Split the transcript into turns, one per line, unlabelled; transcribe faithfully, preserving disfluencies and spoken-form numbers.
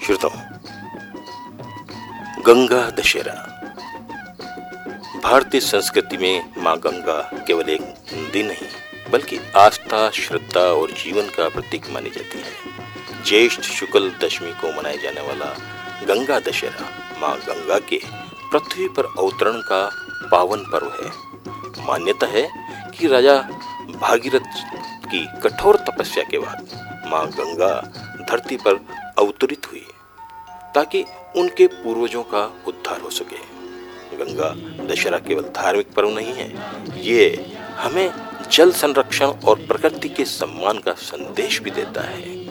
श्रोताओं, गंगा दशहरा भारतीय संस्कृति में मां गंगा केवल एक दिन नहीं बल्कि आस्था, श्रद्धा और जीवन का प्रतीक मानी जाती है। ज्येष्ठ शुक्ल दशमी को मनाया जाने वाला गंगा दशहरा मां गंगा के पृथ्वी पर अवतरण का पावन पर्व है। मान्यता है कि राजा भागीरथ की कठोर तपस्या के बाद मां गंगा धरती पर अवतरित हुई ताकि उनके पूर्वजों का उद्धार हो सके। गंगा दशहरा केवल धार्मिक पर्व नहीं है, ये हमें जल संरक्षण और प्रकृति के सम्मान का संदेश भी देता है।